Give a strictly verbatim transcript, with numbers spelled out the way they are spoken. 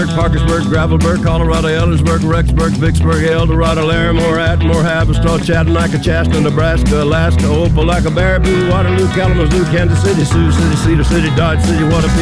Parkersburg, Gravelburg, Colorado, Ellersburg, Rexburg, Vicksburg, Eldorado, Larimore, Atmore, Haverstraw, Chattanooga, Chaska, Nebraska, Alaska, Opelika, Baraboo, Waterloo, Kalamazoo, Kansas City, Sioux City, Cedar City, Dodge City, Waterloo.